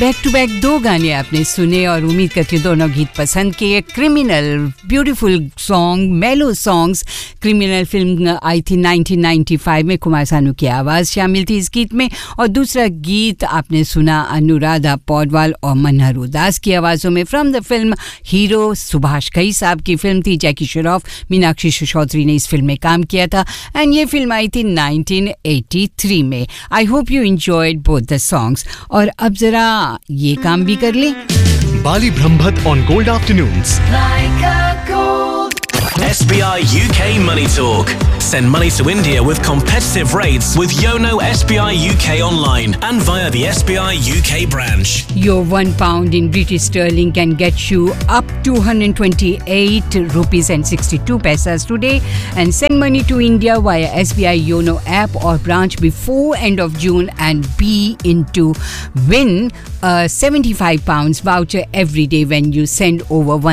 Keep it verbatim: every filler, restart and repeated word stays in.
Back to back दो गाने आपने सुने और उम्मीद करती हूँ दोनों गीत पसंद किए. क्रिमिनल, ब्यूटीफुल सॉन्ग, मेलो सॉन्ग्स. क्रिमिनल फिल्म आई थी नाइनटीन नाइंटी फाइव में, कुमार सानू की आवाज़ शामिल थी इस गीत में. और दूसरा गीत आपने सुना अनुराधा पौडवाल और मनहर उदास की आवाज़ों में from the film hero. Subhash Ghai साहब की फिल्म थी. जैकी श्रॉफ, मीनाक्षी सिसोदिया ने इस फिल्म में काम किया था एंड ये फिल्म आई थी नाइनटीन एटी थ्री में. I hope you enjoyed both the songs. और अब जरा ये काम भी कर लें. Bali Brahmbhatt on Gold Afternoons. Like a gold. S B I U K Money Talk. Send money to India with competitive rates with Yono S B I U K online and via the S B I U K branch. Your one pound in British sterling can get you up to one hundred twenty-eight rupees and sixty-two paisas today, and send money to India via S B I Yono app or branch before end of June and be in to win a seventy-five pounds voucher every day when you send over one